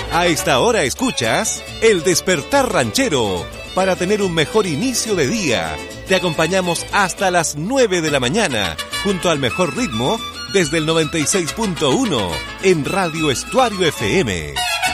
A esta hora escuchas El Despertar Ranchero. Para tener un mejor inicio de día, te acompañamos hasta las 9 de la mañana, junto al mejor ritmo, desde el 96.1 en Radio Estuario FM.